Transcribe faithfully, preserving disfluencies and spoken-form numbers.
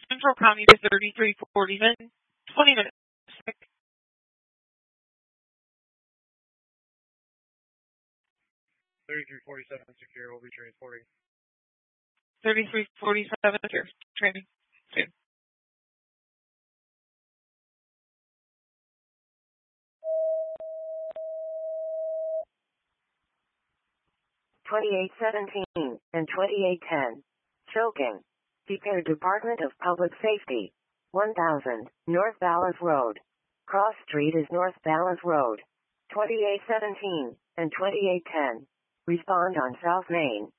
Central County to thirty-three forty-seven, twenty minutes. thirty-three forty-seven secure, we'll be transporting. thirty-three forty-seven secure, training. Soon. twenty-eight seventeen and twenty-eight ten. Choking. Prepare Department of Public Safety. one thousand, North Dallas Road. Cross Street is North Dallas Road. twenty-eight seventeen and twenty-eight ten. Respond on South Main.